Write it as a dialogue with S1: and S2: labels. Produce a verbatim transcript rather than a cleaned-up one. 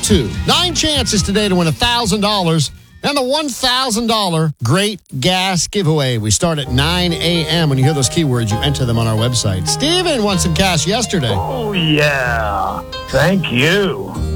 S1: two. Nine chances today to win one thousand dollars and the one thousand dollars Great Gas Giveaway. We start at nine a.m. When you hear those keywords, you enter them on our website. Steven won some cash yesterday.
S2: Oh, yeah. Thank you.